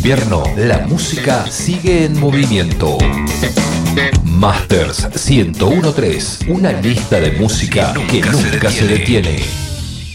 invierno, la música sigue en movimiento. Masters 1013, una lista de música que nunca se detiene.